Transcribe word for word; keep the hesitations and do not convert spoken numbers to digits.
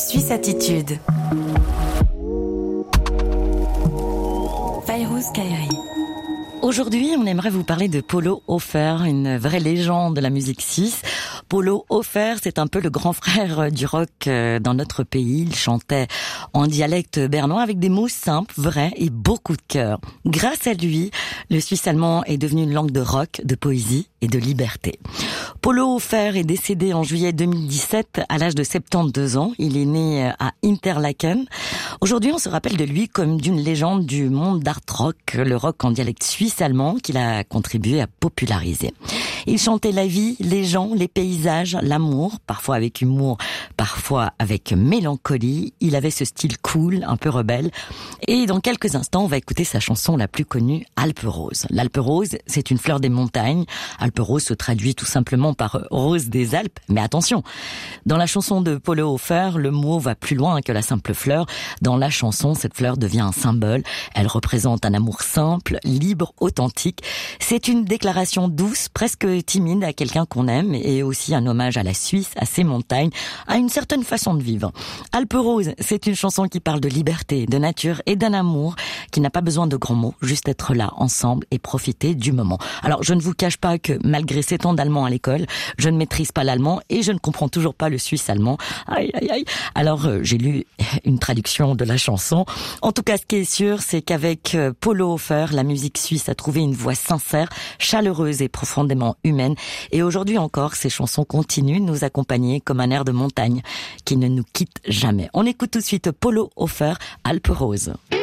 Suisse Attitude. Fayrouz Kairi. Aujourd'hui, on aimerait vous parler de Polo Hofer, une vraie légende de la musique suisse. Polo Hofer, c'est un peu le grand frère du rock dans notre pays. Il chantait en dialecte bernois avec des mots simples, vrais et beaucoup de cœur. Grâce à lui, le suisse allemand est devenu une langue de rock, de poésie et de liberté. Polo Hofer est décédé en juillet deux mille dix-sept à l'âge de soixante-douze ans. Il est né à Interlaken. Aujourd'hui, on se rappelle de lui comme d'une légende du monde d'art rock, le rock en dialecte suisse-allemand qu'il a contribué à populariser. Il chantait la vie, les gens, les paysages, l'amour, parfois avec humour, parfois avec mélancolie. Il avait ce style cool, un peu rebelle. Et dans quelques instants, on va écouter sa chanson la plus connue, Alpe Rose. L'Alpe Rose, c'est une fleur des montagnes. Alpe Rose se traduit tout simplement par rose des Alpes. Mais attention, dans la chanson de Polo Hofer, le mot va plus loin que la simple fleur. Dans la chanson, cette fleur devient un symbole. Elle représente un amour simple, libre, authentique. C'est une déclaration douce, presque timide à quelqu'un qu'on aime et aussi un hommage à la Suisse, à ses montagnes, à une certaine façon de vivre. Alpe Rose, c'est une chanson qui parle de liberté, de nature et d'un amour qui n'a pas besoin de grands mots, juste être là ensemble et profiter du moment. Alors, je ne vous cache pas que malgré sept ans d'allemand à l'école, je ne maîtrise pas l'allemand et je ne comprends toujours pas le suisse-allemand. Aïe, aïe, aïe. Alors, euh, j'ai lu une traduction de la chanson. En tout cas, ce qui est sûr, c'est qu'avec euh, Polo Hofer, la musique suisse a trouvé une voix sincère, chaleureuse et profondément humaine. Et aujourd'hui encore, ces chansons continuent de nous accompagner comme un air de montagne qui ne nous quitte jamais. On écoute tout de suite Polo Hofer, Alpe Rose.